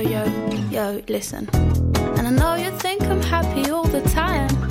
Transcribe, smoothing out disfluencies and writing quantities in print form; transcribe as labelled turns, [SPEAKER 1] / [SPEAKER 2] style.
[SPEAKER 1] yo, listen. And I know you think I'm happy all the time,